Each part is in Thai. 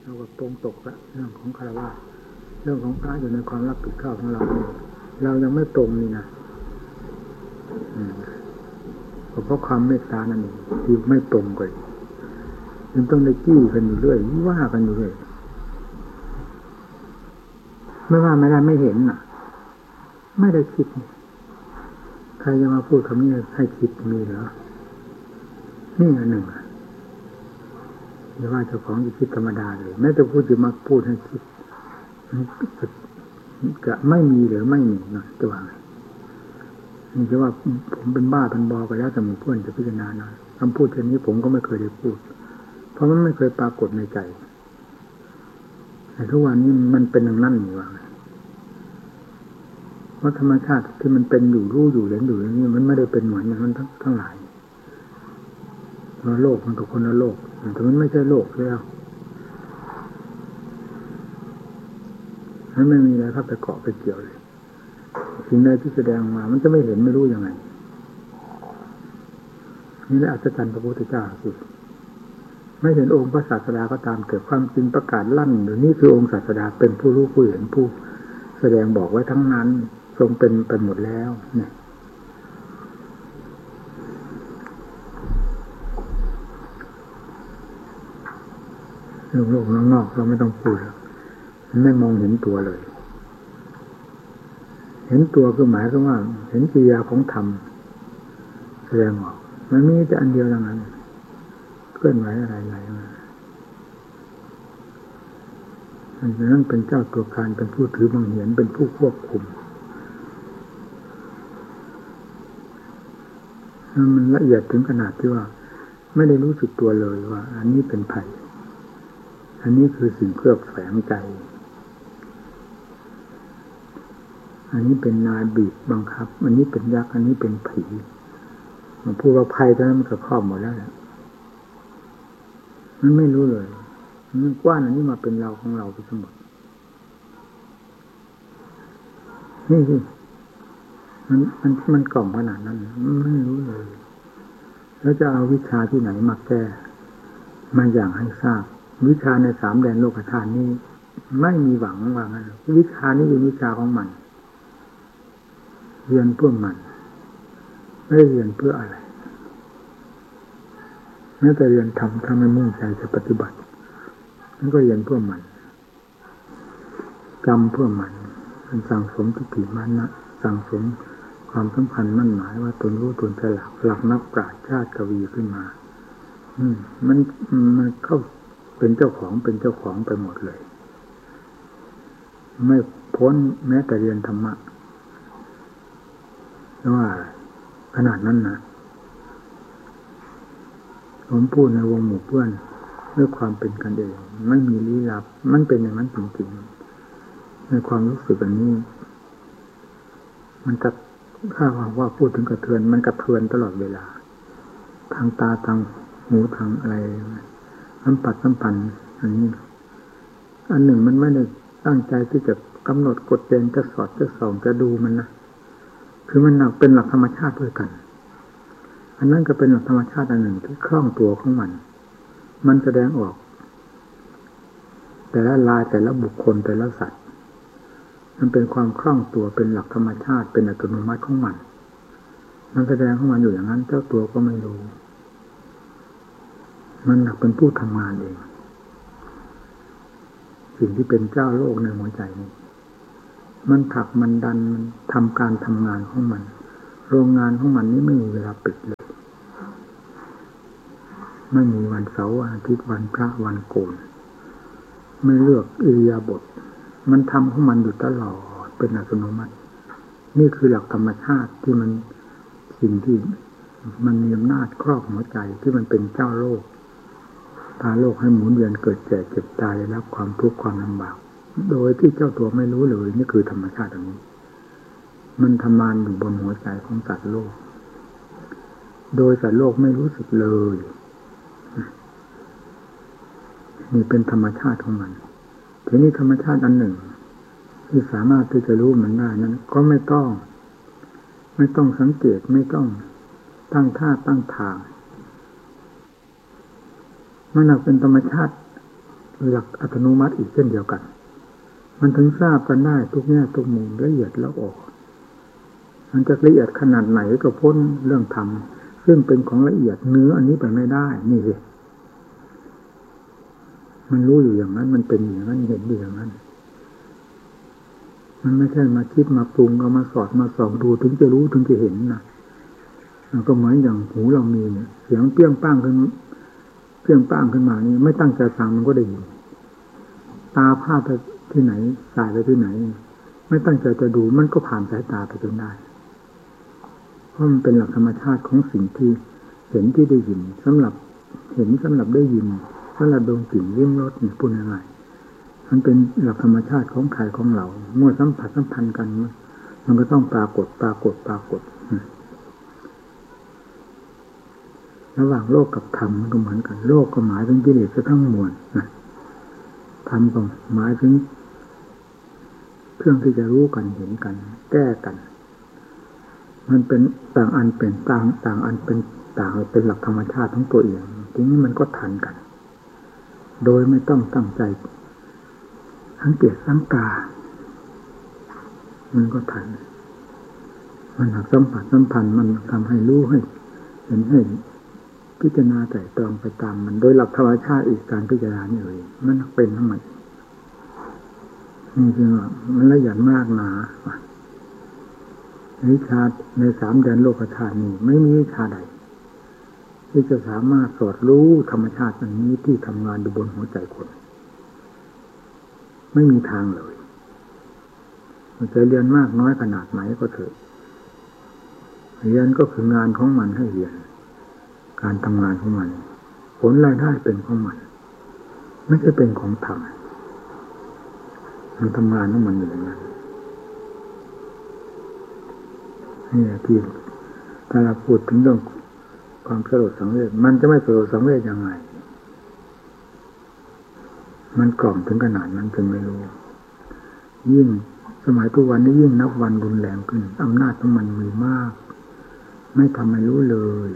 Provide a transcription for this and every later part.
เราก็ปรงตกละเรื่องของฆราวาสเรื่องของพระอยู่ในความรับผิดชอบของเราเรายังไม่ตรงนี่นะเพราะความเมตตานั่นเองที่ไม่ตรงกันยังต้องได้จี้กันอยู่เรื่อยว่ากันอยู่เรื่อยไม่ว่าไม่ได้ไม่เห็นน่ะไม่ได้คิดใครจะมาพูดคำนี้ให้คิดมีเหรอนี่อันหนึ่งอย่าว่าเจ้าของจะคิดธรรมดาเลยแม้แต่พูดจะมาพูดให้คิดจะไม่มีหรือไม่มีนะจะว่านี่จะว่าผมเป็นบ้าเป็นบอไปแล้วแต่หมู่เพื่อนจะพิจารณาหน่อยคำพูดเช่นนี้ผมก็ไม่เคยได้พูดเพราะมันไม่เคยปรากฏในใจแต่ทุกวันนี้มันเป็นอย่างนั้นอยู่ว่าเพราะธรรมชาติที่มันเป็นอยู่รู้อยู่เห็นอยู่อย่างนี้มันไม่ได้เป็นเหมือนอย่างนั้นทั้งหลายโลกมันกับคนละโลกแต่มันไม่ใช่โลกแล้วมันไม่มีอะไรเข้าไปเกาะไปเกี่ยวเลยสิ่งใดที่แสดงมามันจะไม่เห็นไม่รู้ยังไงนี่แหละอัศจรรย์พระพุทธเจ้าสิไม่เห็นองค์พระศาสดาก็ตามเกิดความจริงประกาศลั่นหรือนี่คือองค์ศาสดาเป็นผู้รู้ผู้เห็นผู้แสดงบอกไว้ทั้งนั้นทรงเป็นไปหมดแล้วเนี่ยโลกนอกเราไม่ต้องพูดมันไม่มองเห็นตัวเลยเห็นตัวคือหมายถึงว่าเห็นกิริยาของธรรมแสดงออกมันมีแต่อันเดียวเท่านั้นเคลื่อนไหวอะไรมาอันนั้นเป็นเจ้าตัวการเป็นผู้ถือบังเหียนเป็นผู้ควบคุมมันละเอียดถึงขนาดที่ว่าไม่ได้รู้สึกตัวเลยว่าอันนี้เป็นภัยอันนี้คือสิ่งเคลือบแฝงใจอันนี้เป็นนายบีบบังคับอันนี้เป็นยักษ์อันนี้เป็นผีมันพูดว่าภัยเท่านั้นมันก็ครอบหมดแล้วแหละมันไม่รู้เลยมันกว้านอันนี้มาเป็นเราของเราไปทั้งหมดนี่สิมันกล่อมขนาดนั้นไม่รู้เลยแล้วจะเอาวิชาที่ไหนมาแก้มาอย่างให้ทราบวิชาใน3แดนโลกธาตุนี้ไม่มีหวังว่างั้นวิชานี้เป็นวิชาของมันเรียนเพื่อมันไม่เรียนเพื่ออะไรแม้แต่เรียนทำถ้าไม่มุ่งใจจะปฏิบัตินั่นก็เรียนเพื่อมันจำเพื่อมันสั่งสมทิฏฐิมานะสั่งสมความสำคัญมั่นหมายว่าตนรู้ตนฉลาดหลักนักปราชญ์ชาติกวีขึ้นมามันเข้าเป็นเจ้าของไปหมดเลยไม่พ้นแม้แต่เรียนธรรมะว่าขนาดนั้นนะผมพูดในวงหมู่เพื่อนด้วยความเป็นกันเองไม่มีลี้ลับมันเป็นอย่างนั้นจริงๆในความรู้สึกอันนี้มันจะถ้าว่าพูดถึงกระเทือนมันกระเทือนตลอดเวลาทางตาทางหูทางอะไรสัมพันธ์อันนี้อันหนึ่งมันไม่ได้ตั้งใจที่จะกำหนดกฎเกณฑ์จะสอดจะส่องจะดูมันนะคือมันเป็นหลักธรรมชาติด้วยกันอันนั้นก็เป็นหลักธรรมชาติอันหนึ่งที่คล่องตัวของมันแสดงออกแต่ละลายแต่ละบุคคลแต่ละสัตว์มันเป็นความคล่องตัวเป็นหลักธรรมชาติเป็นอัตโนมัติของมันแสดงของมันอยู่อย่างนั้นเจ้าตัวก็ไม่รู้มันหนักเป็นผู้ทำงานเองสิ่งที่เป็นเจ้าโลกในหัวใจนี้มันผลักมันดันมันทำการทำงานของมันโรงงานของมันนี้ไม่มีเวลาปิดเลยไม่มีวันเสาร์วันอาทิตย์วันพระวันโกนไม่เลือกอิริยาบถมันทำของมันอยู่ตลอดเป็นอัตโนมัตินี่คือหลักธรรมชาติที่มันสิ่งที่มันมีอำนาจครอบหัวใจที่มันเป็นเจ้าโลกพาโลกให้หมุนเวียนเกิดแก่เจ็บตายได้รับความทุกข์ความลำบากโดยที่เจ้าตัวไม่รู้เลยนี่คือธรรมชาติอันนี้มันทำงานอยู่บนหัวใจของสัตว์โลกโดยสัตว์โลกไม่รู้สึกเลยนี่เป็นธรรมชาติของมันทีนี้ธรรมชาติอันหนึ่งที่สามารถที่จะรู้มันได้นั้นก็ไม่ต้องสังเกตไม่ต้องตั้งท่าตั้งทางมันเป็นธรรมชาติหลักอัตโนมัติอีกเช่นเดียวกันมันถึงทราบกันได้ทุกแง่ทุกมุมละเอียดละออกมันจะละเอียดขนาดไหนก็พ้นเรื่องธรรมซึ่งเป็นของละเอียดเนื้ออันนี้ไปไม่ได้นี่สิมันรู้อยู่อย่างนั้นมันเป็นอย่างนั้นเห็นอยู่อย่างนั้นมันไม่ใช่มาคิดมาปรุงเอามาสอดมาส่องดูถึงจะรู้ถึงจะเห็นนะก็เหมือนอย่างหูเรามีเนี่ยเสียงเปี้ยงป้างขึ้นเปี้ยงป้างขึ้นมานี่ไม่ตั้งใจฟังมันก็ได้ยินตาพาดไปที่ไหนสายไปที่ไหนไม่ตั้งใจจะดูมันก็ผ่านสายตาไปจนได้เพราะมันเป็นหลักธรรมชาติของสิ่งที่เห็นที่ได้ยินสำหรับเห็นสำหรับได้ยินสำหรับดมกลิ่นลิ้มรสนี่พูดง่ายๆมันเป็นหลักธรรมชาติของใครของเราเมื่อสัมผัสสัมพันธ์กันมันก็ต้องปรากฏระหว่างโลกกับธรรมมันก็เหมือนกันโลกก็หมายถึงกิเลสทั้งมวลนะธรรมก็หมายถึงเครื่องที่จะรู้กันเห็นกันแก้กันมันเป็นต่างอันเป็นต่างอันเป็นต่างเป็นหลักธรรมชาติของตัวเองทีนี้มันก็ทันกันโดยไม่ต้องตั้งใจสังเกตสังกามันก็ทันมันหากสัมผัสสัมพันธ์มันทำให้รู้ให้เห็นให้พิจารณาไตร่ตรองไปตามมันโดยหลักธรรมชาติอีกการพิจารณานี่เลยมันเป็นทั้งหมดนี่คือว่ามันละเอียดมากหนาวิชาใน3 แดนโลกธาตุนี้ไม่มีวิชาใดที่จะสามารถสอดรู้ธรรมชาติอันนี้ที่ทำงานอยู่บนหัวใจคนไม่มีทางเลยมันจะเรียนมากน้อยขนาดไหนก็เถอะเรียนก็คืองานของมันให้เรียนการทำงานของมันผลรายได้เป็นของมันไม่ใช่เป็นของธรรมมันทำงานของมันอยู่อย่างนั้นนี่แหละที่ถ้าเราพูดถึงเรื่องความสลดสังเวชมันจะไม่สลดสังเวชยังไงมันกล่อมถึงขนาดนั้นถึงไม่รู้ยิ่งสมัยทุกวันนี้ยิ่งนับวันรุนแรงขึ้นอำนาจของมันมีมากไม่ทำให้รู้เลย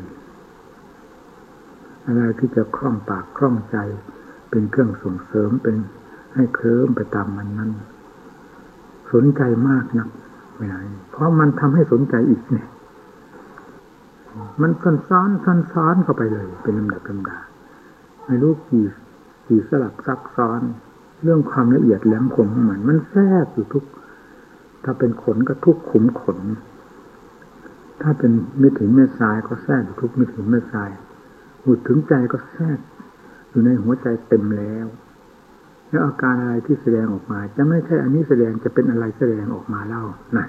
อะไรที่จะคล่องปากคล่องใจเป็นเครื่องส่งเสริมเป็นให้เคลิ้มไปตามมันนั้นสนใจมากนักไม่ได้เพราะมันทำให้สนใจอีกเนี่ยมันซ้อนเข้าไปเลยเป็นลำดับลำดาไม่รู้กี่สลับซับซ้อนเรื่องความละเอียดแหลมคมของมันแทรกอยู่ทุกถ้าเป็นขนก็ทุกขุมขนถ้าเป็นเม็ดหินเม็ดทรายก็แทรกอยู่ทุกเม็ดหินเม็ดทรายพูดถึงใจก็แทรกอยู่ในหัวใจเต็มแล้วอาการอะไรที่แสดงออกมาจะไม่ใช่อันนี้แสดงจะเป็นอะไรแสดงออกมาเล่านะ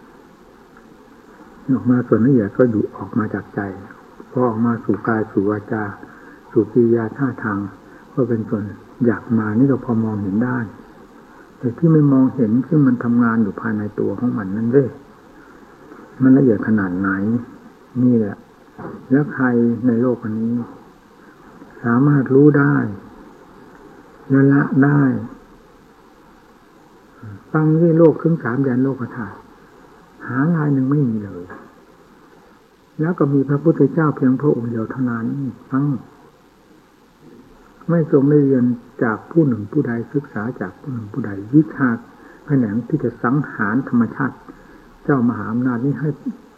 ออกมาส่วนละเอียดก็ดูออกมาจากใจพอออกมาสู่กายสู่วาจาสู่กิริยาท่าทางก็เป็นส่วนอยากมานี่เราพอมองเห็นได้แต่ที่ไม่มองเห็นซึ่งมันทำงานอยู่ภายในตัวของมันนั่นเองมันละเอียดขนาดไหนนี่แหละแล้วใครในโลกนี้สามารถรู้ได้ละได้ฟังที่โลกถึง3 แดนโลกธาตุหารายหนึ่งไม่มีเลยแล้วก็มีพระพุทธเจ้าเพียงพระองค์เดียวเท่านั้นทั้งไม่ทรงได้เรียนจากผู้หนึ่งผู้ใดศึกษาจากผู้หนึ่งผู้ใดวิชาแขนงที่จะสังหารธรรมชาติเจ้ามหาอำนาจนี้ให้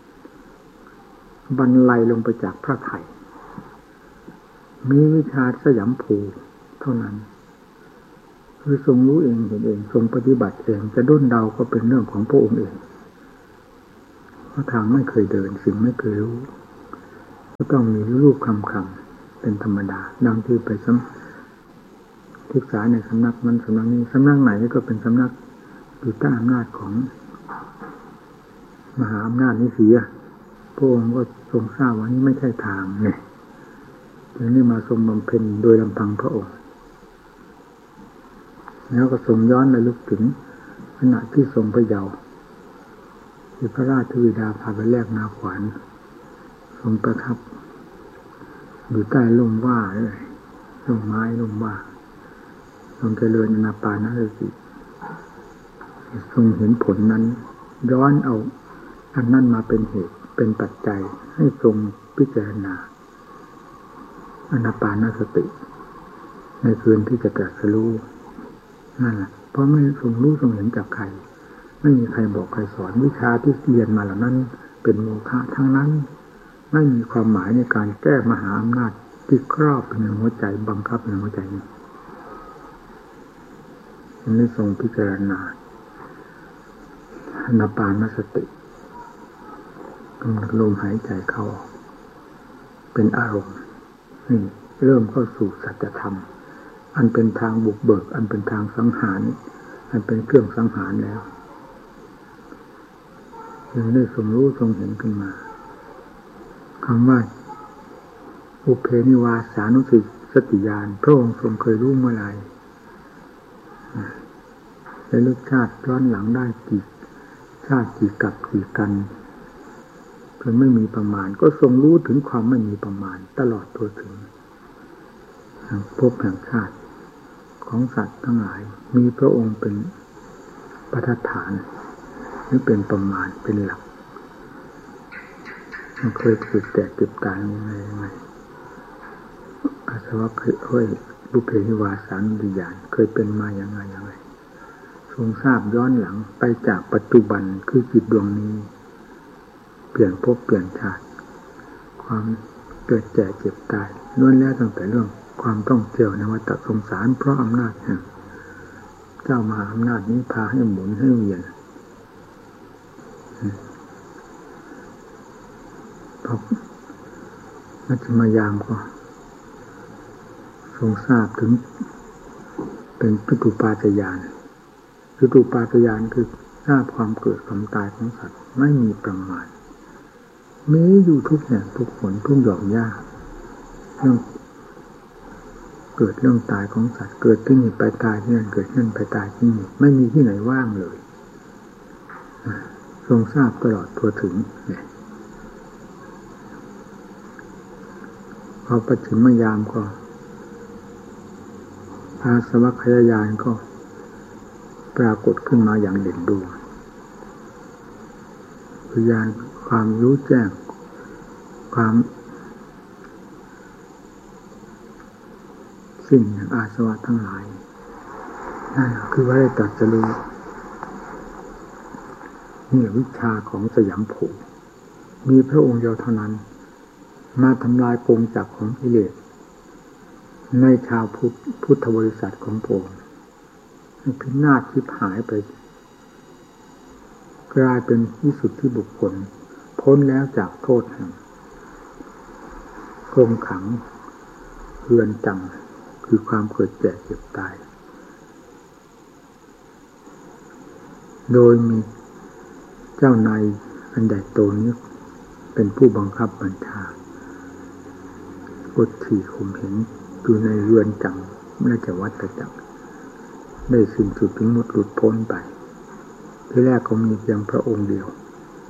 บรรลัยลงไปจากพระไถ่มีวิชาสยามภูเท่านั้นคือทรงรู้เองเห็นเองทรงปฏิบัติเองจะด้นเดาก็เป็นเรื่องของพระองค์เองเพราะทางไม่เคยเดินสิ่งไม่เคยรู้ก็ต้องมีรูปคำเป็นธรรมดาดังที่ไปศึกษาในสำนักนั้นสำนักนี้สำนักไหนก็เป็นสำนักอยู่ใต้อำนาจของมหาอำนาจนี้เสียพระองค์ก็ทรงทราบว่านี้ไม่ใช่ทางเนี่ยจึงได้มาทรงบำเพ็ญโดยลำพังพระองค์แล้วก็ทรงย้อนระลึกถึงขณะที่ทรงพระเยาว์ที่พระราชธิดาพาไปแลกนาขวัญทรงประทับอยู่ใต้ร่มว่าเลยร่มไม้ร่มว่าทรงเจริญอานาปานสติทรงเห็นผลนั้นย้อนเอาอันนั้นมาเป็นเหตุเป็นปัจจัยให้ทรงพิจารณาอานาปานสติในคืนที่จะตรัสรู้นั่นแหละเพราะไม่ทรงรู้ทรงเห็นจากใครไม่มีใครบอกใครสอนวิชาที่เรียนมาเหล่านั้นเป็นโมฆะทั้งนั้นไม่มีความหมายในการแก้มหาอำนาจที่ครอบในหัวใจบังคับในหัวใจนี้นี่ทรงพิจารณาอานาปานสติกำหนดลมหายใจเข้าออกเป็นอารมณ์นี่เริ่มเข้าสู่สัจธรรมอันเป็นทางบุกเบิกอันเป็นทางสังหารอันเป็นเครื่องสังหารแล้วจึงได้ทรงรู้ทรงเห็นขึ้นมาคำว่าอุเพนิวาสานุสติญาณพระองค์ทรงเคยรู้เมื่อไรและลึกชาติย้อนหลังได้กี่ชาติกี่กับกี่กันจนไม่มีประมาณก็ทรงรู้ถึงความไม่มีประมาณตลอดตัวถึงภพแห่งชาติของสัตว์ทั้งหลายมีพระองค์เป็นประฐานหรือเป็นประมาณเป็นหลักมันเคยเกิดแต่เก็บตายยังไงอาสวะเคยบุพเพนิวาสานุสติญาณเคยเป็นมายังไงทรงทราบย้อนหลังไปจากปัจจุบันคือจิตดวงนี้เปลี่ยนภพเปลี่ยนชาติความเกิดแก่เจ็บตายล้วนแล้วตั้งแต่เรื่องความต้องเที่ยวในวัฏสงสารเพราะอำนาจแห่งเจ้ามหาอำนาจนี้พาให้หมุนให้เวียนพอมัชฌิมยามก็ทรงทราบถึงเป็นปิตุปาทญาณปิตุปาทญาณคือทราบความเกิดความตายของสัตว์ไม่มีประมาณมีอยู่ทุกแห่งทุกหนทุกหย่อมหญ้าเรื่องเกิดเรื่องตายของสัตว์เกิดที่นี่ไปตายที่นั่นเกิดที่นั่นไปตายที่นี่ไม่มีที่ไหนว่างเลยทรงทราบตลอดทั่วถึงเนี่ยพอปัจฉิมยามก็อาสวัคยายานก็ปรากฏขึ้นมาอย่างเด่นดวงคือญาณความรู้แจ้งความสิ้นอาสวะทั้งหลายนั่นคือว่าได้ตรัสรู้นี่วิชาของสยามภูมีพระองค์เดียวเท่านั้นมาทำลายกงจักรของกิเลสในชาวพุทธบริษัทของพระองค์ให้พินาศชิบหายไปกลายเป็นวิสุทธิบุคคลพ้นแล้วจากโทษแห่งกรงขังเรือนจำคือความเกิดแก่เจ็บตายโดยมีเจ้านายอันใหญ่โตนี้เป็นผู้บังคับบัญชากดขี่ข่มเหงอยู่ในเรือนจำและจะวัฏจักรได้สิ้นสุดถึงหมดหลุดพ้นไปที่แรกก็มีเพียงพระองค์เดียว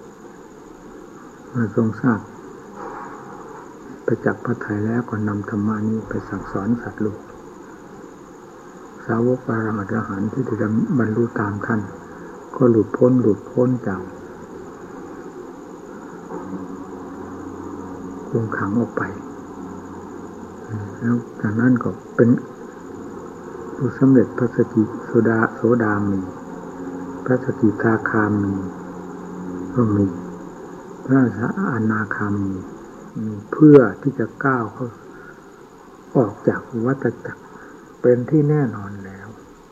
มาทรงทราบประจักษ์พระทัยแล้วก็นำธรรมานี้ไปสั่งสอนสัตว์โลกสาวกอรหันต์ที่จะบรรลุตามท่านก็หลุดพ้นจากคุมขังออกไปแล้วจากนั้นก็เป็นผู้สำเร็จพระสกิโสดามีพระสกิทาคามีก็มีพระอนาคามีเพื่อที่จะก้าวเข้าออกจากวัฏจักรเป็นที่แน่นอนแล้ว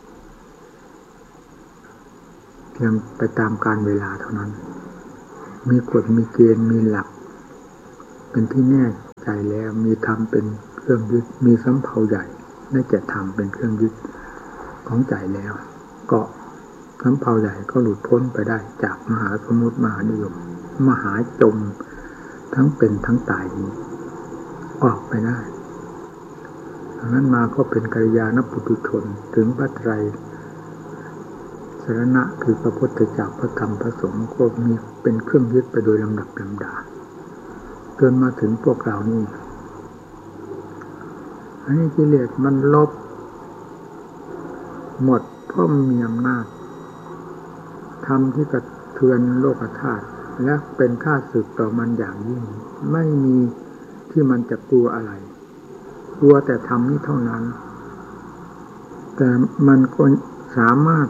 เพียงไปตามกาลเวลาเท่านั้นมีกฎมีเกณฑ์มีหลักเป็นที่แน่ใจแล้วมีธรรมเป็นเครื่องยึดมีสำเภาใหญ่ได้แก่ธรรมเป็นเครื่องยึดของใจแล้วก็สำเภาใหญ่ก็หลุดพ้นไปได้จากมหาสมุทรมหานิยมมหาจมทั้งเป็นทั้งตายนี้ออกไปได้ดังนั้นมาก็เป็นกัลยาณปุถุชนถึงพระไตรสรณะคือพระพุทธเจ้าพระธรรมพระสงฆ์ก็มีเป็นเครื่องยึดไปโดยลำดับลำดาจนมาถึงพวกเรานี่อันนี้กิเลสมันลบหมดเพราะมีอำนาจธรรมที่กระเทือนโลกธาตุและเป็นข้าศึกต่อมันอย่างยิ่งไม่มีที่มันจะกลัวอะไรกลัวแต่ธรรมนี้เท่านั้นแต่มันก็สามารถ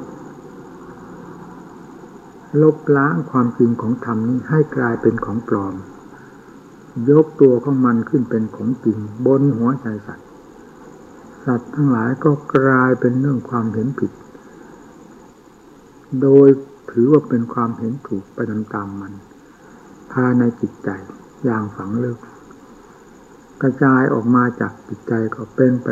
ลบล้างความจริงของธรรมนี้ให้กลายเป็นของปลอมยกตัวของมันขึ้นเป็นของจริงบนหัวใจสัตว์ทั้งหลายก็กลายเป็นเรื่องความเห็นผิดโดยถือว่าเป็นความเห็นถูกไปตามๆมันภายในจิตใจอย่างฝังลึกกระจายออกมาจากจิตใจก็เป็นไป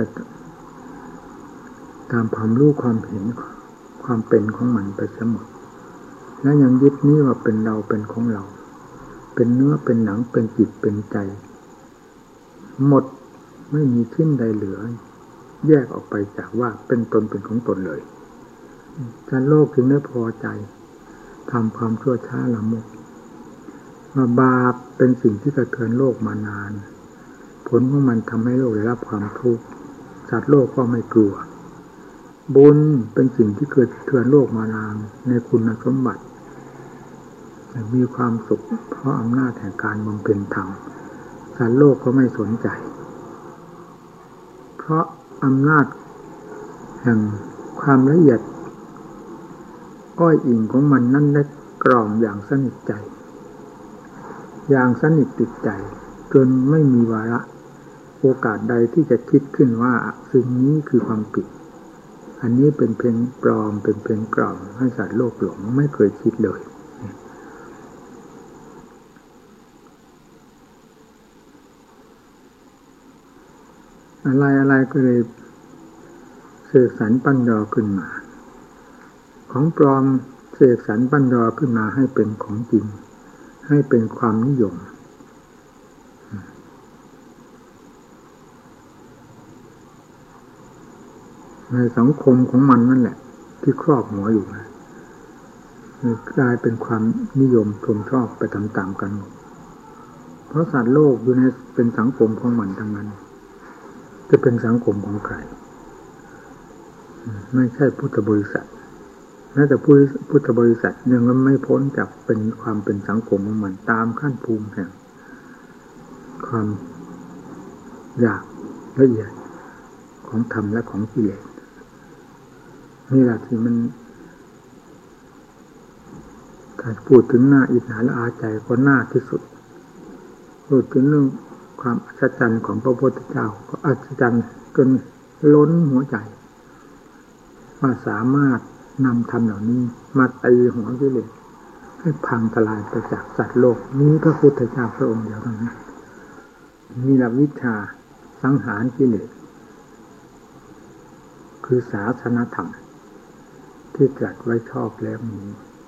ตามความรู้ความเห็นความเป็นของมันไปเสมอและยังยึดนี้ว่าเป็นเราเป็นของเราเป็นเนื้อเป็นหนังเป็นจิตเป็นใจหมดไม่มีชิ้นใดเหลือแยกออกไปจากว่าเป็นตนเป็นของตนเลยจะโลกถึงได้พอใจทำความชั่วช้าละมุกมาบาปเป็นสิ่งที่กระเทือนโลกมานานผลของมันทำให้โลกได้รับความทุกข์สัตว์โลกก็ไม่กลัวบุญเป็นสิ่งที่เกิดเทือนโลกมานานในคุณสมบัติมีความสุขเพราะอำนาจแห่งการบำเพ็ญธรรมสัตว์โลกก็ไม่สนใจเพราะอำนาจแห่งความละเอียดอ้อยอิงของมันนั่นได้กล่อมอย่างสนิทใจอย่างสนิทติดใจจนไม่มีวาระโอกาสใดที่จะคิดขึ้นว่าสิ่งนี้คือความผิดอันนี้เป็นเพียงปลอมเป็นเพียงกล่อมให้สัตว์โลกหลงไม่เคยคิดเลยอะไรก็เลยเสกสรรปั้นยอขึ้นมาของปลอมเสกสรรปั้นยอขึ้นมาให้เป็นของจริงให้เป็นความนิยมในสังคมของมันนั่นแหละที่ครอบหัวอยู่กลายเป็นความนิยมชมชอบไปตามๆกันหมดเพราะสัตว์โลกอยู่ในเป็นสังคมของมันทั้งนั้นจะเป็นสังคมของใครไม่ใช่พุทธบริษัทแม้แต่พุทธบริษัทยังไม่พ้นจากเป็นความเป็นสังคมของมันตามขั้นภูมิแห่งความอยากละเอียดของธรรมและของกิเลสนี่แหละที่มันถ้าพูดถึงหน้าอิจฉาและอาใจก็น่าที่สุดพูดถึงเรื่องความอัศจรรย์ของพระพุทธเจ้าก็อัศจรรย์จนล้นหัวใจว่าสามารถนำธรรมเหล่านี้มาตีหัวกิเลสให้พังทลายไปจากสัตว์โลกนี้พระพุทธเจ้าพระองค์เดียวเท่านั้นมีหลักวิชาสังหารกิเลสคือศาสนธรรมที่ตรัสไว้ชอบแล้วนี้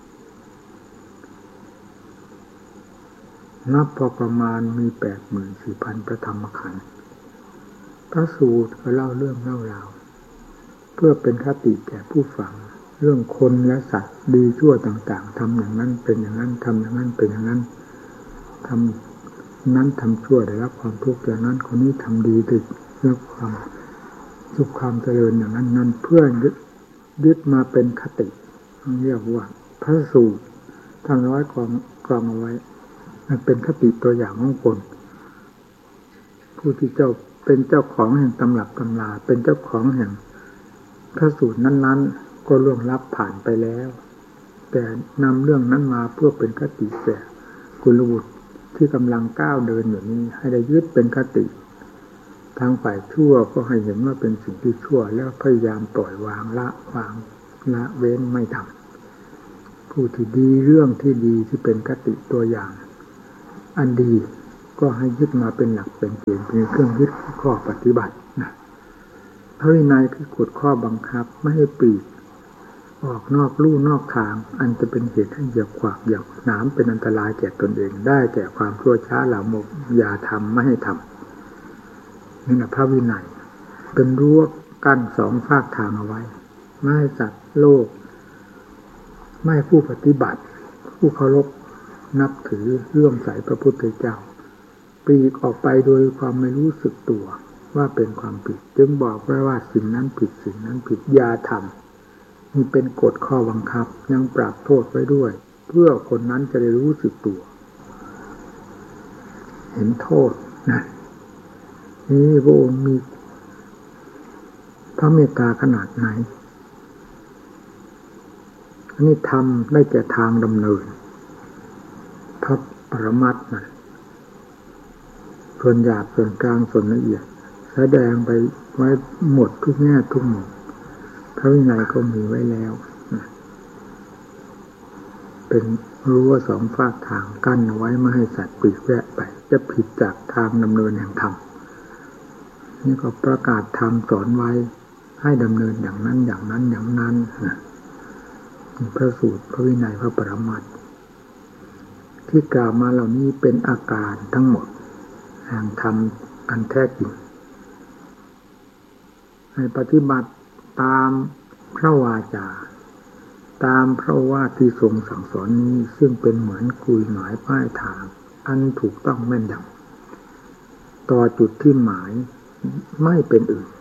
นับพอประมาณมี 84,000 พระธรรมขันธ์พระสูตรก็เล่าเรื่องเล่าราวเพื่อเป็นคติแก่ผู้ฟังเรื่องคนและสัตว์ดีชั่วต่างๆทำอย่างนั้นเป็นอย่างนั้นทำอย่างนั้นเป็นอย่างนั้นทำนั้นทำชั่วได้รับความทุกข์อย่างนั้นคนนี้ทำดีได้รับความสุขความเจริญอย่างนั้นนั่นเพื่อยึดมาเป็นคติเรียกว่าพระสูตรทั้งร้อยกรองเอาไว้มันเป็นคติตัวอย่างของคนผู้ที่เป็นเจ้าของแห่งตำรับตำราเป็นเจ้าของแห่งพระสูตรนั้นๆก็ล่วงลับผ่านไปแล้วแต่นำเรื่องนั้นมาเพื่อเป็นคติแก่กุลบุตรที่กำลังก้าวเดินอยู่นี้ให้ได้ยึดเป็นคติทางฝ่ายชั่วก็ให้เห็นว่าเป็นสิ่งที่ชั่วแล้วพยายามปล่อยวางละเว้นไม่ทำผู้ที่ดีเรื่องที่ดีที่เป็นคติตัวอย่างอันดีก็ให้ยึดมาเป็นหลักเป็นเกณฑ์เป็นเครื่องยึดข้อปฏิบัตินะพระวินัยคือกฎข้อบังคับไม่ให้ปลีกออกนอกลู่นอกทางอันจะเป็นเหตุให้เหยียบขวากเหยียบหนามเป็นอันตรายแก่ตนเองได้แก่ความชั่วช้าหลามกอย่าทำไม่ให้ทำนี่นะพระวินัยเป็นรั้วกั้นสองฝากทางเอาไว้ไม่ให้สัตว์โลกไม่ให้ผู้ปฏิบัติผู้เคารพนับถือเลื่อมใสพระพุทธเจ้าปลีกออกไปโดยความไม่รู้สึกตัวว่าเป็นความผิดจึงบอกไว้ว่าสิ่งนั้นผิดสิ่งนั้นผิดอย่าทำนี่เป็นกฎข้อบังคับยังปรับโทษไว้ด้วยเพื่อคนนั้นจะได้รู้สึกตัวเห็นโทษนะนี่พระองค์มีพระเมตตาขนาดไหนอันนี้ทำได้แก่ทางดำเนินพระปรมัตถ์นะส่วนหยาบส่วนกลางส่วนละเอียดแสดงไปไว้หมดทุกแง่ทุกมุมพระวินัยก็มีไว้แล้วเป็นรั้วสองฝากทางกั้นเอาไว้ไม่ให้สัตว์ปลีกแวะไปจะผิดจากทางดำเนินแห่งธรรมนี่ก็ประกาศธรรมสอนไว้ให้ดำเนินอย่างนั้นอย่างนั้นอย่างนั้นพระสูตรพระวินัยพระปรมัตถ์ที่กล่าวมาเหล่านี้เป็นอาการทั้งหมดแห่งธรรมอันแท้จริงให้ปฏิบัติตามพระวาจาตามพระว่าที่ทรงสั่งสอนนี้ซึ่งเป็นเหมือนกุยหมายป้ายทางอันถูกต้องแม่นยำต่อจุดที่หมายไม่เป็นอื่น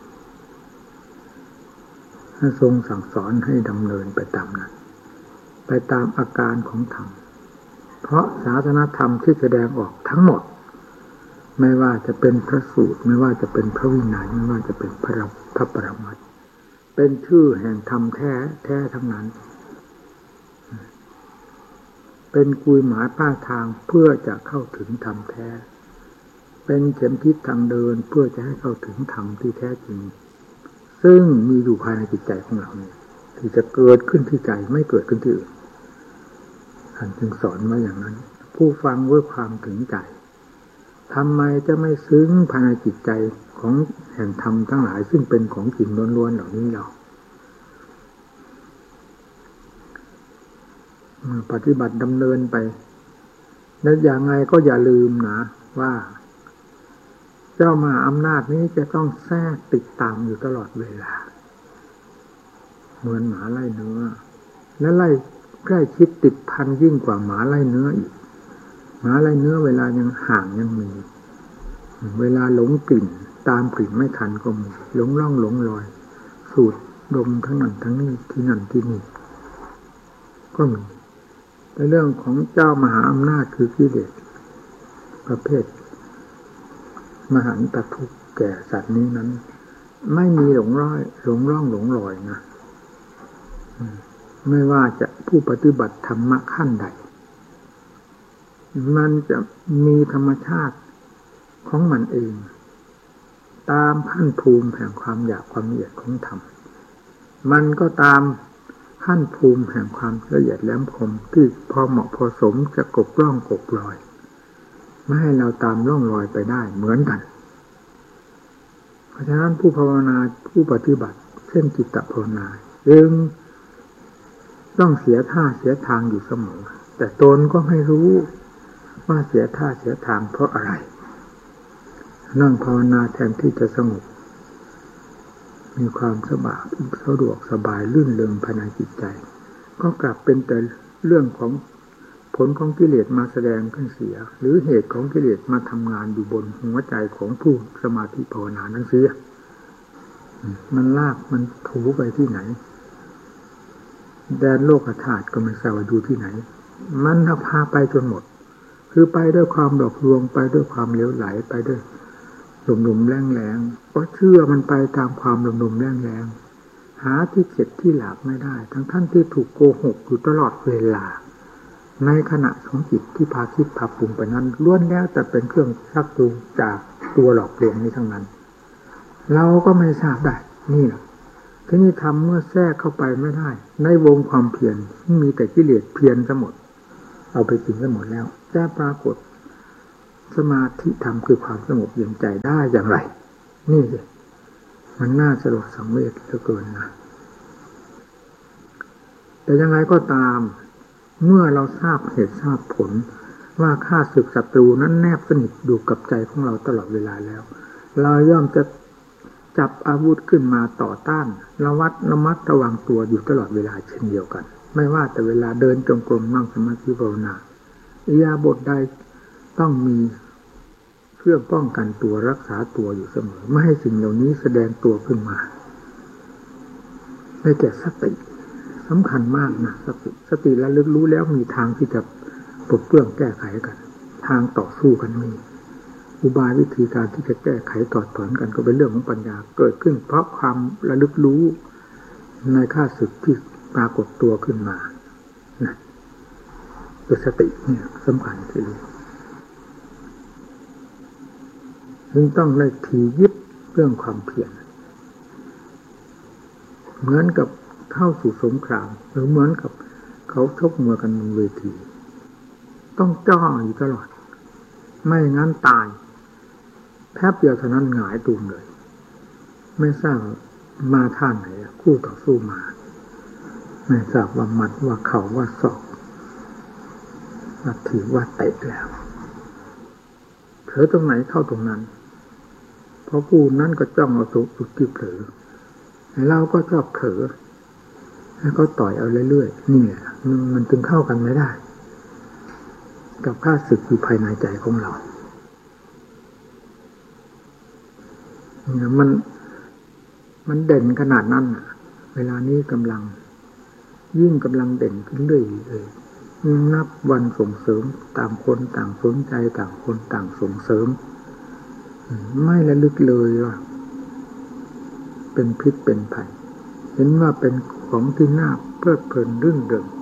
ทรงสั่งสอนให้ดำเนินไปตามนั้นไปตามอาการของธรรมเพราะศาสนธรรมที่แสดงออกทั้งหมดไม่ว่าจะเป็นพระสูตรไม่ว่าจะเป็นพระวินัยไม่ว่าจะเป็นพระปรมัตถ์เป็นชื่อแห่งธรรมแท้ทั้งนั้นเป็นกุยหมายป้ายทางเพื่อจะเข้าถึงธรรมแท้เป็นเข็มทิศทางเดินเพื่อจะให้เข้าถึงธรรมที่แท้จริงซึ่งมีอยู่ภายในจิตใจของเราเนี่ยที่จะเกิดขึ้นที่ใจไม่เกิดขึ้นที่อื่นท่านจึงสอนไว้อย่างนั้นผู้ฟังด้วยความถึงใจทำไมจะไม่ซึ้งภายในจิตใจของแห่งธรรมทั้งหลายซึ่งเป็นของจริงล้วนๆเหล่านี้เราปฏิบัติดำเนินไปแล้วอย่างไงก็อย่าลืมนะว่าเจ้ามหาอำนาจนี้จะต้องแทรกติดตามอยู่ตลอดเวลาเหมือนหมาไล่เนื้อและไล่ใกล้ชิดติดพันยิ่งกว่าหมาไล่เนื้ออีกหมาไล่เนื้อเวลายังห่างยังมีเวลาหลงกลิ่นตามกลิ่นไม่ทันก็มีหลงร่องหลงลอยสูดดมทั้งนั้นทั้งนี้ที่นั่นที่นี่ก็มีในเรื่องของเจ้ามหาอำนาจคือกิเลสประเภทมหันตทุกข์แก่สัตว์นี้นั้นไม่มีหลงร่องหลงลอยนะไม่ว่าจะผู้ปฏิบัติธรรมะขั้นใดมันจะมีธรรมชาติของมันเองตามขั้นภูมิแห่งความอยากความละเอียดของธรรมมันก็ตามขั้นภูมิแห่งความละเอียดแหลมคมที่พอเหมาะพอสมจะกบร่องกบรอยไม่ให้เราตามร่องรอยไปได้เหมือนกันเพราะฉะนั้นผู้ภาวนาผู้ปฏิบัติเช่นจิตภาวนาจึงต้องเสียท่าเสียทางอยู่เสมอแต่ตนก็ไม่รู้ว่าเสียท่าเสียทางเพราะอะไรนั่งภาวนาแทนที่จะสงบมีความสะดวกสบายลื่นเริงภายในจิตใจก็กลับเป็นแต่เรื่องของผลของกิเลสมาแสดงขึ้นเสียหรือเหตุของกิเลสมาทำงานอยู่บนหัวใจของผู้สมาธิภาวนานั้นเสียมันลากมันถูไปที่ไหนแดนโลกธาตุก็ไม่ทราบว่าอยู่ที่ไหนมันพาไปจนหมดคือไปด้วยความหลอกลวงไปด้วยความเหลวไหลไปด้วยหลุ่มๆแรงๆเพราะเชื่อมันไปตามความหลุ่มๆแรงๆหาที่เข็ดที่หลาบไม่ได้ทั้งท่านที่ถูกโกหกอยู่ตลอดเวลาในขณะของจิตที่พาคิดพาปรุงไปนั้นล้วนแล้วแต่เป็นเครื่องชักจูงจากตัวหลอกลวงนี้ทั้งนั้นเราก็ไม่ทราบได้นี่แหละทีนี้ทำเมื่อแทรกเข้าไปไม่ได้ในวงความเพียรมีแต่กิเลสเพียรทั้งหมดเอาไปกินทั้งหมดแล้วจะปรากฏสมาธิธรรมคือความสงบเย็นใจได้อย่างไรนี่เลยมันน่าสลดสังเวชเหลือเกินนะแต่ยังไงก็ตามเมื่อเราทราบเหตุทราบผลว่าข้าศึกศัตรูนั้นแนบสนิทอยู่กับใจของเราตลอดเวลาแล้วเราย่อมจะจับอาวุธขึ้นมาต่อต้านระมัดระวังตัวอยู่ตลอดเวลาเช่นเดียวกันไม่ว่าแต่เวลาเดินจงกรมนั่งสมาธิภาวนาอิริยาบถใดต้องมีเครื่องป้องกันตัวรักษาตัวอยู่เสมอไม่ให้สิ่งเหล่านี้แสดงตัวขึ้นมาได้แก่สติสำคัญมากนะสติระลึกรู้แล้วมีทางที่จะปลดเปลื้องแก้ไขกันทางต่อสู้กันมีอุบายวิธีการที่จะแก้ไขถอดถอนกันก็เป็นเรื่องของปัญญาเกิดขึ้นเพราะความระลึกรู้ในข้าศึกที่ปรากฏตัวขึ้นมานะตัวสติเนี่ยสำคัญที่สุดจึงต้องได้ทียิบเรื่องความเพียรเหมือนกับเข้าสู่สงครามหรือเหมือนกับเขาชกมวยกันบนเวทีต้องจ้องอยู่ตลอดไม่งั้นตายแป๊บเดียวเท่านั้นหงายตูมเลยไม่ทราบมาท่าไหนคู่ต่อสู้มาไม่ทราบว่าหมัดว่าเข่าว่าศอกว่าถีบว่าเตะแล้วเผลอตรงไหนเข้าตรงนั้นเพราะผู้นั้นก็จ้องเอาจุดที่เผลอเราก็ชอบเผลอแล้วก็ต่อยเอาเรื่อยๆนี่แหละมันจึงเข้ากันไม่ได้กับข้าศึกอยู่ภายในใจของเราเนี่ยมันเด่นขนาดนั้นเวลานี้กำลังเด่นขึ้นเรื่อยเลยนับวันส่งเสริมต่างคนต่างสนใจต่างคนต่างส่งเสริมไม่ระลึกเลยว่าเป็นพิษเป็นภัยเห็นว่าเป็นของที่น่าเพลิดเพลินรื่นเริง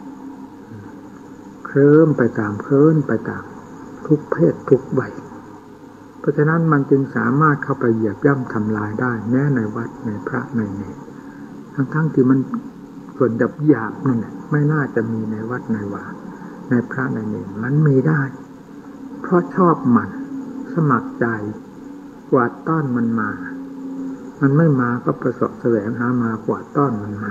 เคลิ้มไปตามเพลินไปตามทุกเพศทุกวัยเพราะฉะนั้นมันจึงสามารถเข้าไปเหยียบย่ำทำลายได้แม้ในวัดในพระในเนรทั้งที่มันส่วนหยาบนั่นแหละไม่น่าจะมีในวัดในวาในพระในเนรมันมีได้เพราะชอบมันสมัครใจกวาดต้อนมันมามันไม่มาก็ประสบแสวงหามากวาดต้อนมันมา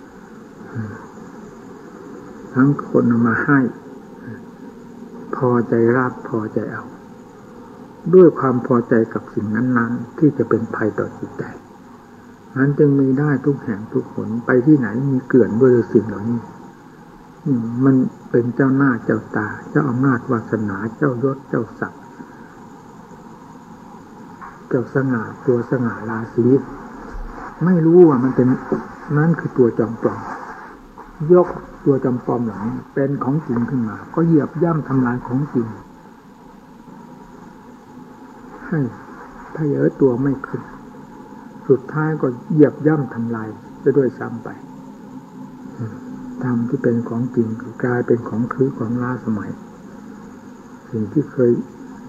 ทั้งคนเอามาให้พอใจรับพอใจเอาด้วยความพอใจกับสิ่งนั้นๆที่จะเป็นภัยต่อจิตใจนั้นจึงมีได้ทุกแห่งทุกหนไปที่ไหนมีเกลื่อนด้วยสิ่งเหล่านี้มันเป็นเจ้าหน้าเจ้าตาเจ้าอำนาจวาสนาเจ้ายศเจ้าศักดิ์เจ้าสง่าตัวสง่าราศีไม่รู้ว่ามันเป็นนั่นคือตัวจอมปลอมยกตัวจอมปลอมเหล่านี้เป็นของจริงขึ้นมาก็เหยียบย่ำทำลายของจริงให้ทะเยอตัวไม่ขึ้นสุดท้ายก็เหยียบย่ำทำลายไปด้วยซ้ำไปธรรมที่เป็นของจริงกลายเป็นของคือของล้าสมัยสิ่งที่เคย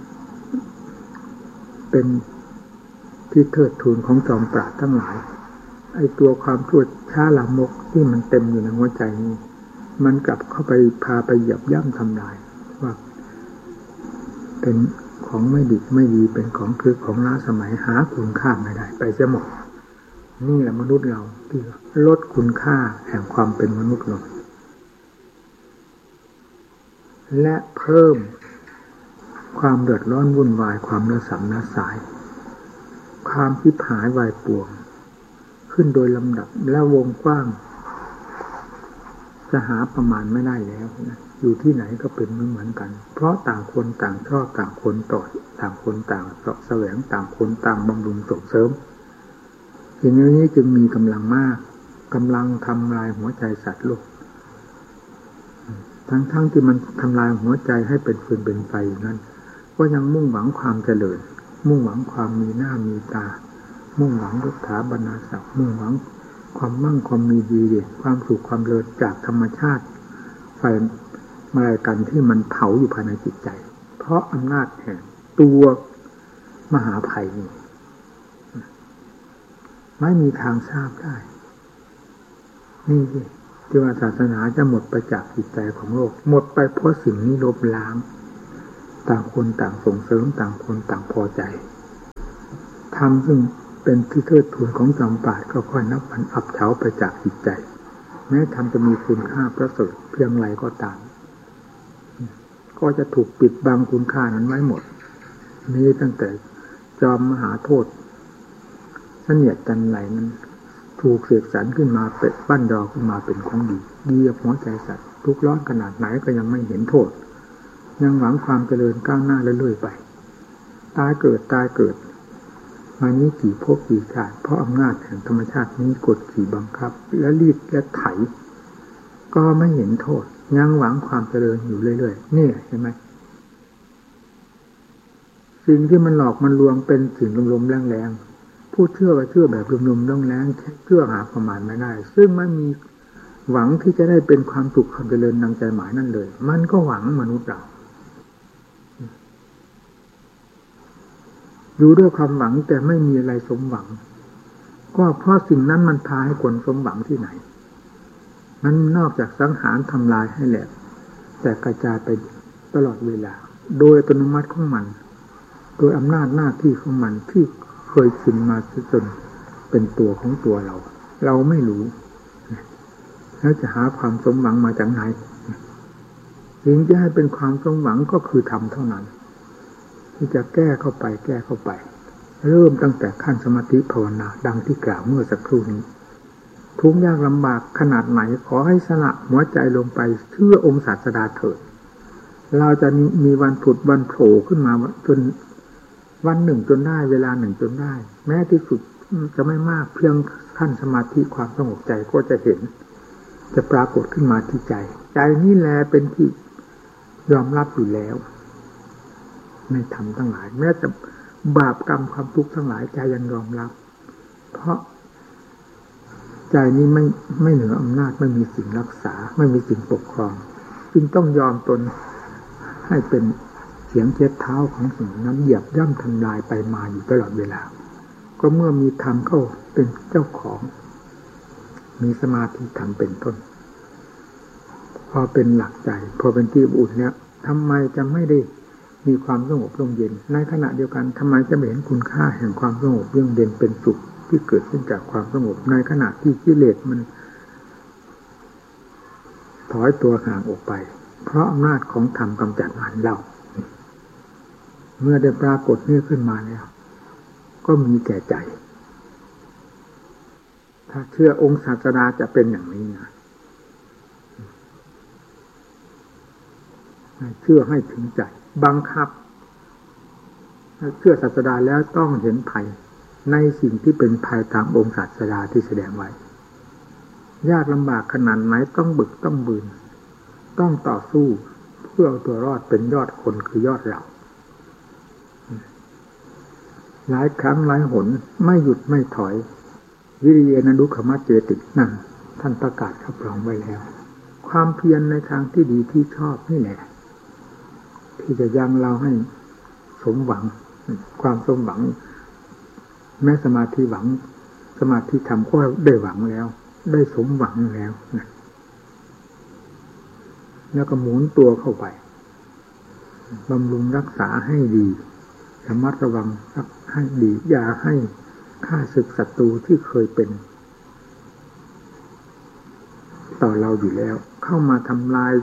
เป็นที่เทิดทูนของจอมปราชญ์ทั้งหลายไอ้ตัวความชั่วช้าลามกที่มันเต็มอยู่ในหัวใจนี้มันกลับเข้าไปพาไปเหยียบย่ำทำลายว่าเป็นของไม่ดีไม่ดีเป็นของคือของล้าสมัยหาคุณค่าไม่ได้ไปเสียหมดนี่แหละมนุษย์เราที่ลดคุณค่าแห่งความเป็นมนุษย์ลงและเพิ่มความเดือดร้อนวุ่นวายความระสำระสายความพิพายวายป่วงขึ้นโดยลำดับและวงกว้างจะหาประมาณไม่ได้แล้วนะอยู่ที่ไหนก็เป็นเหมือนกันเพราะต่างคนต่างชอบต่างคนต่างคนต่างแสวงต่างคนต่างบำรุงส่งเสริมสิ่งนี้จึงมีกำลังมากกำลังทำลายหัวใจสัตว์โลกทั้งที่มันทำลายหัวใจให้เป็นฟืนเป็นไฟอยู่นั้นก็ยังมุ่งหวังความเจริญมุ่งหวังความมีหน้ามีตามุ่งหวังยศถาบรรดาศักดิ์มุ่งหวังความมั่งความมีดีเด่นความสุขความเลิศจากธรรมชาติไฟมาอะไรกันที่มันเผาอยู่ภายในจิตใจเพราะอำนาจแห่งตัวมหาภัยนี้ไม่มีทางทราบได้นี่สิที่ว่าศาสนาจะหมดไปจากจิตใจของโลกหมดไปเพราะสิ่งนี้ลบล้างต่างคนต่างส่งเสริมต่างคนต่างพอใจทำซึ่งเป็นที่เทิดทูนของจอมปราชญ์ก็ค่อยนับวันอับเฉาไปจากจิตใจแม้ทำจะมีคุณค่าประเสริฐเพียงไรก็ตามก็จะถูกปิดบังคุณค่านั้นไว้หมดนี้ตั้งแต่จอมมหาโทษเสนียดจันไรนั้นถูกเสกสรรขึ้นมาเป็นปั้นดอกขึ้นมาเป็นของดีเหยียบหัวใจสัตว์ทุกข์ร้อนขนาดไหนก็ยังไม่เห็นโทษยังหวังความเจริญก้าวหน้าเรื่อยๆไปตายเกิดมานี้กี่ภพกี่ชาติเพราะอำนาจแห่งธรรมชาตินี้กดขี่บังคับและรีดและไถก็ไม่เห็นโทษยังหวังความเจริญอยู่เรื่อยๆนี่ใช่ไหมสิ่งที่มันหลอกมันลวงเป็นสิ่งลมๆแรงๆผู้เชื่อก็เชื่อแบบลมๆแรงๆเชื่อหาประมาณไม่ได้ซึ่งไม่มีหวังที่จะได้เป็นความสุขความเจริญดังใจหมายนั่นเลยมันก็หวังมนุษย์เราอยู่ด้วยความหวังแต่ไม่มีอะไรสมหวังก็เพราะสิ่งนั้นมันพาให้คนสมหวังที่ไหนมันนอกจากสังหารทำลายให้แหลกแต่กระจายไปตลอดเวลาโดยอัตโนมัติของมันโดยอำนาจหน้าที่ของมันที่เคยชินมาจนเป็นตัวของตัวเราไม่รู้แล้วจะหาความสมหวังมาจากไหนสิ่งที่ให้เป็นความสมหวังก็คือธรรมเท่านั้นที่จะแก้เข้าไปเริ่มตั้งแต่ขั้นสมาธิภาวนาดังที่กล่าวเมื่อสักครู่นี้ทุกข์ยากลำบากขนาดไหนขอให้สละหัวใจลงไปเชื่อองค์ศาสดาเถิดเราจะมีวันผุดวันโผล่ขึ้นมาจนวันหนึ่งจนได้เวลาหนึ่งจนได้แม้ที่สุดจะไม่มากเพียงขั้นสมาธิความสงบใจก็จะเห็นจะปรากฏขึ้นมาที่ใจนี่แหละเป็นที่ยอมรับอยู่แล้วในธรรมทั้งหลายแม้แต่บาปกรรมความทุกข์ทั้งหลายใจยังยอมรับเพราะใจนี้ไม่เหนืออำนาจไม่มีสิ่งรักษาไม่มีสิ่งปกครองจึงต้องยอมตนให้เป็นเสียงเช็ดเท้าของสิ่งนั้นเหยียบย่ำทำลายไปมาอยู่ตลอดเวลาก็เมื่อมีธรรมเข้าเป็นเจ้าของมีสมาธิธรรมเป็นต้นพอเป็นหลักใจพอเป็นที่อุ่นเนี่ยทำไมจะไม่ได้มีความสงบร่มเย็นในขณะเดียวกันทำไมจะไม่เห็นคุณค่าแห่งความสงบร่มเย็นเป็นสุขที่เกิดขึ้นจากความสงบในขณะที่กิเลสมันถอยตัวห่างออกไปเพราะอำนาจของธรรมกำจัดมันเราเมื่อได้ปรากฏนี้ขึ้นมาแล้วก็มีแก่ใจถ้าเชื่อองค์ศาสดาจะเป็นอย่างนี้นะเชื่อให้ถึงใจบังคับเชื่อศาสดาแล้วต้องเห็นภัยในสิ่งที่เป็นภัยตามองค์ศาสดาที่แสดงไว้ยากลำบากขนาดไหนต้องบึกต้องบืนต้องต่อสู้เพื่อเอาตัวรอดเป็นยอดคนคือยอดเราหลายครั้งหลายหนไม่หยุดไม่ถอยวิริยะนุขมัจเจตินั่นท่านประกาศรับรองไว้แล้วความเพียรในทางที่ดีที่ชอบนี่แหละที่จะยังเราให้สมหวังความสมหวังแม้สมาธิหวังสมาธิธรรมก็ได้หวังแล้วได้สมหวังแล้วนะแล้วก็หมุนตัวเข้าไปบำรุงรักษาให้ดีระมัดระวังให้ดีอย่าให้ข้าศึกศัตรูที่เคยเป็นต่อเราอยู่แล้วเข้ามาทำลาย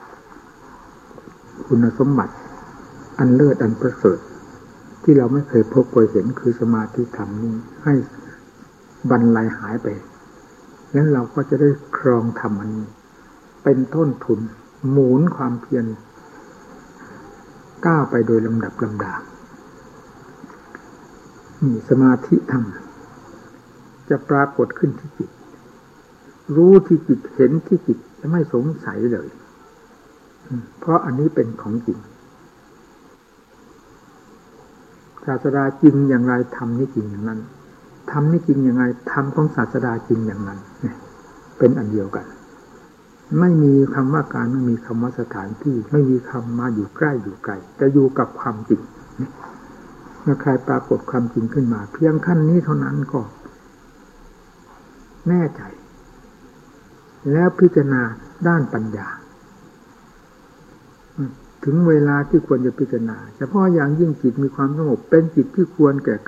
คุณสมบัติอันเลิศอันประเสริฐที่เราไม่เคยพบเคยเห็นคือสมาธิธรรมนี้ให้บรรลัยหายไปแล้วเราก็จะได้ครองธรรมอันนี้เป็นต้นทุนหมุนความเพียรก้าวไปโดยลำดับลำดานี่สมาธิธรรมจะปรากฏขึ้นที่จิตรู้ที่จิตเห็นที่จิตจะไม่สงสัยเลยเพราะอันนี้เป็นของจริงศาสดาจริงอย่างไรธรรมนี่จริงอย่างนั้นธรรมนี่จริงอย่างไรธรรมของศาสดาจริงอย่างนั้นเป็นอันเดียวกันไม่มีคำว่าการไม่มีคำว่าสถานที่ไม่มีคำมาอยู่ใกล้อยู่ไกลแต่อยู่กับความจริงเมื่อใครปรากฏความจริงขึ้นมาเพียงขั้นนี้เท่านั้นก็แน่ใจแล้วพิจารณาด้านปัญญาถึงเวลาที่ควรจะพิจารณาเฉพาะอย่างยิ่งจิตมีความสงบเป็นจิตที่ควรแก่